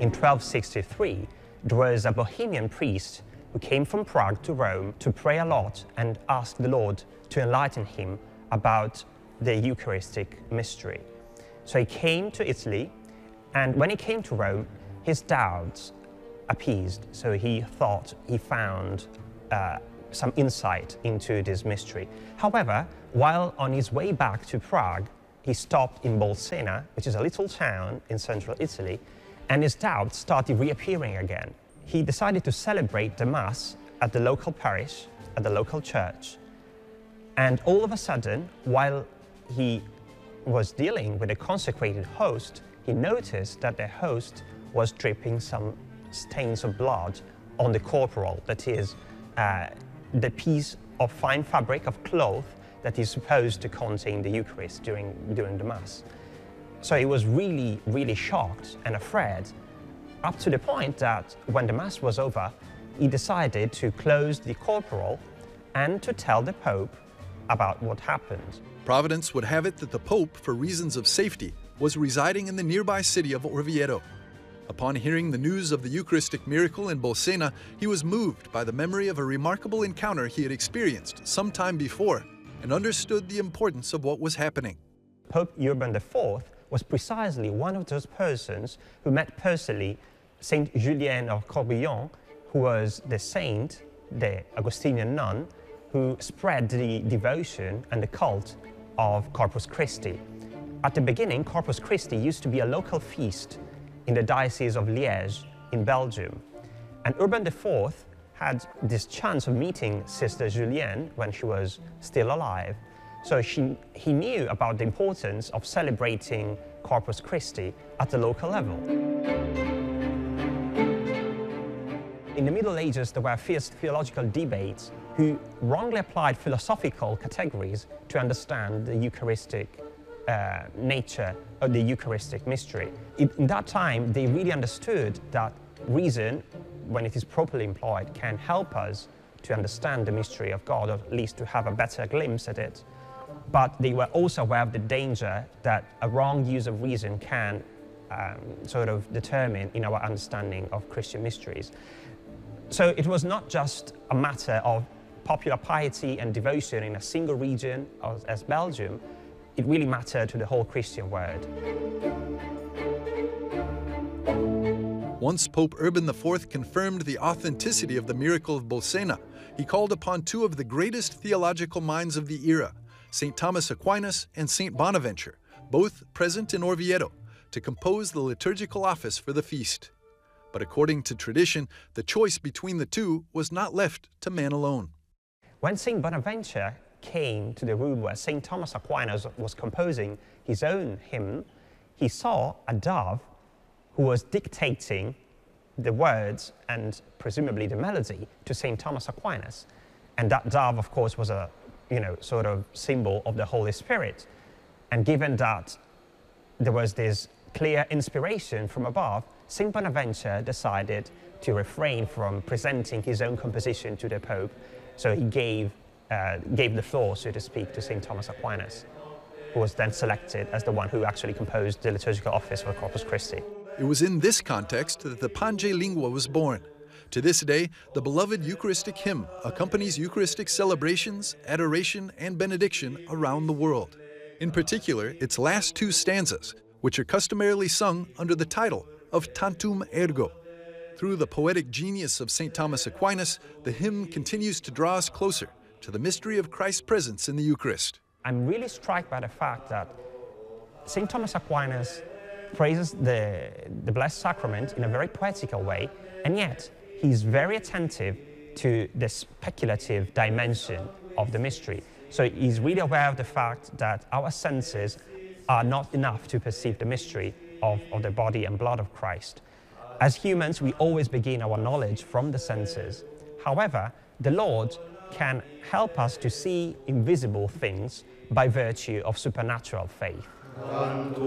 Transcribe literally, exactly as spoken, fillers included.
in twelve sixty-three, there was a Bohemian priest who came from Prague to Rome to pray a lot and ask the Lord to enlighten him about the Eucharistic mystery. So he came to Italy, and when he came to Rome, his doubts appeased. So he thought he found uh, some insight into this mystery. However, while on his way back to Prague, he stopped in Bolsena, which is a little town in central Italy, and his doubts started reappearing again. He decided to celebrate the Mass at the local parish, at the local church. And all of a sudden, while he was dealing with a consecrated host, he noticed that the host was dripping some stains of blood on the corporal, that is, uh, the piece of fine fabric of cloth that is supposed to contain the Eucharist during, during the Mass. So he was really, really shocked and afraid, up to the point that when the Mass was over, he decided to close the corporal and to tell the Pope about what happened. Providence would have it that the Pope, for reasons of safety, was residing in the nearby city of Orvieto. Upon hearing the news of the Eucharistic miracle in Bolsena, he was moved by the memory of a remarkable encounter he had experienced some time before and understood the importance of what was happening. Pope Urban the Fourth was precisely one of those persons who met personally Saint Julienne of Corbillan, who was the saint, the Augustinian nun, who spread the devotion and the cult of Corpus Christi. At the beginning, Corpus Christi used to be a local feast in the Diocese of Liège in Belgium. And Urban the Fourth had this chance of meeting Sister Julienne when she was still alive. So she, he knew about the importance of celebrating Corpus Christi at the local level. In the Middle Ages, there were fierce theological debates who wrongly applied philosophical categories to understand the Eucharistic uh, nature of the Eucharistic mystery. In, in that time, they really understood that reason, when it is properly employed, can help us to understand the mystery of God, or at least to have a better glimpse at it. But they were also aware of the danger that a wrong use of reason can um, sort of determine in our understanding of Christian mysteries. So it was not just a matter of popular piety and devotion in a single region as, as Belgium. It really mattered to the whole Christian world. Once Pope Urban the Fourth confirmed the authenticity of the miracle of Bolsena, he called upon two of the greatest theological minds of the era, Saint Thomas Aquinas and Saint Bonaventure, both present in Orvieto, to compose the liturgical office for the feast. But according to tradition, the choice between the two was not left to man alone. When Saint Bonaventure came to the room where Saint Thomas Aquinas was composing his own hymn, he saw a dove who was dictating the words and presumably the melody to Saint Thomas Aquinas. And that dove, of course, was a you know, sort of symbol of the Holy Spirit. And given that there was this clear inspiration from above, Saint Bonaventure decided to refrain from presenting his own composition to the Pope, so he gave, uh, gave the floor, so to speak, to Saint Thomas Aquinas, who was then selected as the one who actually composed the liturgical office for Corpus Christi. It was in this context that the Pange Lingua was born. To this day, the beloved Eucharistic hymn accompanies Eucharistic celebrations, adoration, and benediction around the world. In particular, its last two stanzas, which are customarily sung under the title of Tantum Ergo. Through the poetic genius of Saint Thomas Aquinas, the hymn continues to draw us closer to the mystery of Christ's presence in the Eucharist. I'm really struck by the fact that Saint Thomas Aquinas praises the, the Blessed Sacrament in a very poetical way, and yet he's very attentive to the speculative dimension of the mystery. So he's really aware of the fact that our senses are not enough to perceive the mystery of, of the body and blood of Christ. As humans, we always begin our knowledge from the senses. However, the Lord can help us to see invisible things by virtue of supernatural faith.